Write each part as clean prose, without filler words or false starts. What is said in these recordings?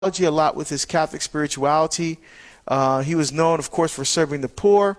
a lot with his Catholic spirituality. He was known, of course, for serving the poor.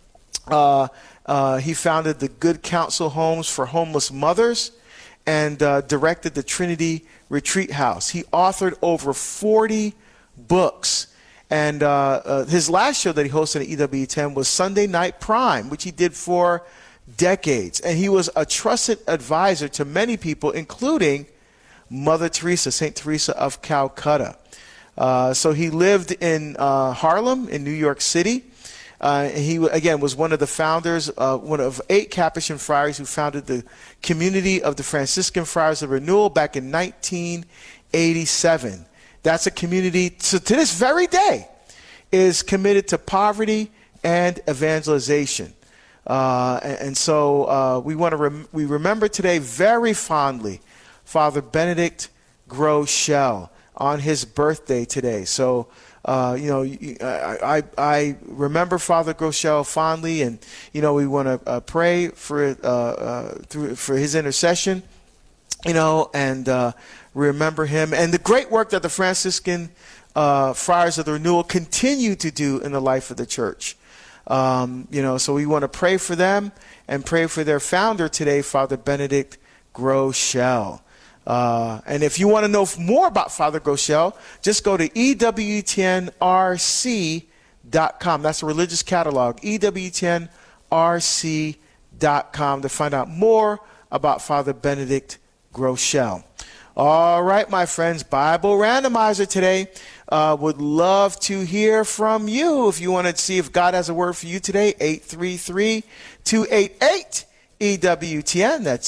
He founded the Good Counsel Homes for homeless mothers and directed the Trinity Retreat House. He authored over 40 books. And his last show that he hosted at EWTN was Sunday Night Prime, which he did for decades. And he was a trusted advisor to many people, including Mother Teresa, St. Teresa of Calcutta. So he lived in Harlem in New York City. He, again, was one of the founders, one of 8 Capuchin friars who founded the community of the Franciscan Friars of Renewal back in 1987. That's a community, so to this very day, is committed to poverty and evangelization. So we remember today very fondly Father Benedict Groeschel on his birthday today. So, I remember Father Groeschel fondly, and, we want to pray for his intercession, and remember him and the great work that the Franciscan Friars of the Renewal continue to do in the life of the church. So we want to pray for them and pray for their founder today, Father Benedict Groeschel. And if you want to know more about Father Groeschel, just go to EWTNRC.com. That's a religious catalog, EWTNRC.com, to find out more about Father Benedict Groeschel. All right, my friends, Bible Randomizer today. Would love to hear from you. If you want to see if God has a word for you today, 833-288-EWTN. That's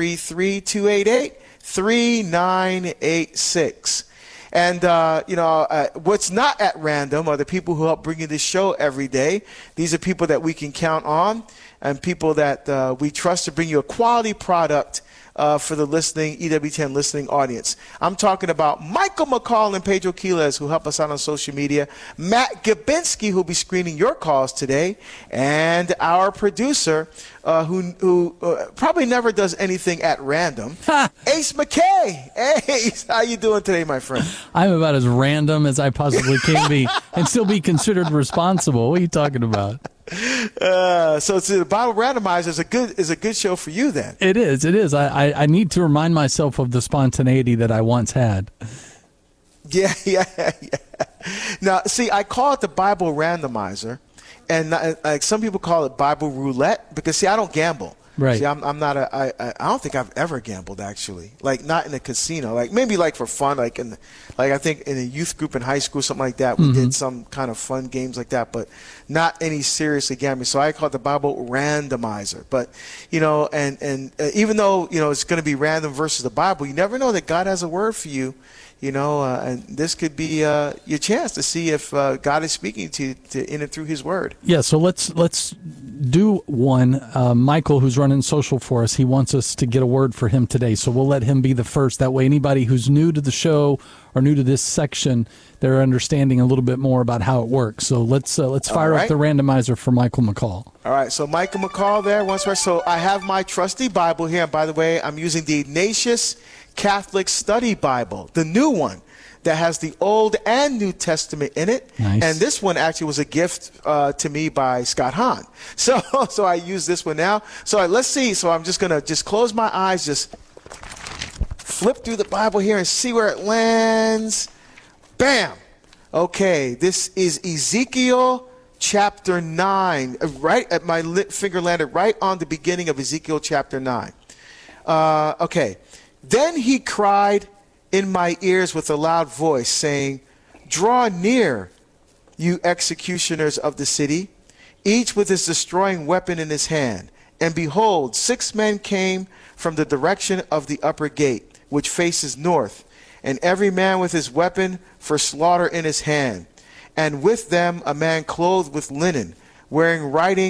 833-288-3986. And, what's not at random are the people who help bring you this show every day. These are people that we can count on and people that we trust to bring you a quality product for the EWTN listening audience. I'm talking about Michael McCall and Pedro Quiles, who help us out on social media, Matt Gabinski, who'll be screening your calls today, and our producer, who probably never does anything at random, Ace McKay. Ace, how you doing today, my friend? I'm about as random as I possibly can be and still be considered responsible. What are you talking about? So the Bible Randomizer is a good show for you then. It is. I need to remind myself of the spontaneity that I once had. Yeah. Now, see, I call it the Bible Randomizer, and like some people call it Bible Roulette because, see, I don't gamble. Right. See, I'm not I don't think I've ever gambled, actually. Like, not in a casino. Like, maybe like for fun, I think in a youth group in high school, something like that. We did some kind of fun games like that, but not any seriously gambling. So I call it the Bible Randomizer. But, and even though, it's going to be random versus the Bible, you never know that God has a word for you. And this could be your chance to see if God is speaking to in and through His Word. Yeah, so let's do one. Michael, who's running social for us, he wants us to get a word for him today. So we'll let him be the first. That way, anybody who's new to the show or new to this section, they're understanding a little bit more about how it works. So let's fire up the randomizer for Michael McCall. All right, so Michael McCall there once more. So I have my trusty Bible here, and by the way, I'm using the Ignatius Catholic Study Bible, the new one that has the Old and New Testament in it. Nice. And this one actually was a gift to me by Scott Hahn. So I use this one now. So let's see. So I'm just going to close my eyes, just flip through the Bible here and see where it lands. Bam. Okay, this is Ezekiel chapter 9. Right at my finger landed right on the beginning of Ezekiel chapter 9. Okay. Then he cried in my ears with a loud voice, saying, "Draw near, you executioners of the city, each with his destroying weapon in his hand. And behold, 6 men came from the direction of the upper gate, which faces north, and every man with his weapon for slaughter in his hand. And with them a man clothed with linen, wearing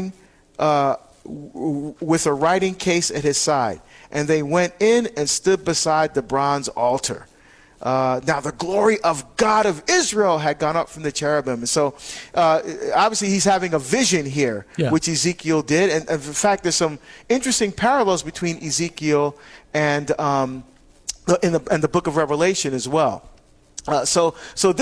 with a writing case at his side. And they went in and stood beside the bronze altar. Now the glory of God of Israel had gone up from the cherubim." And so obviously he's having a vision here, which Ezekiel did. And in fact, there's some interesting parallels between Ezekiel and the book of Revelation as well. So